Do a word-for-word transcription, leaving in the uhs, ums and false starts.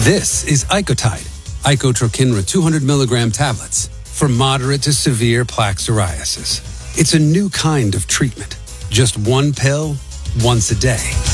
This is Icotide, Icotrokinra two hundred milligram tablets for moderate to severe plaque psoriasis. It's a new kind of treatment. Just one pill, once a day.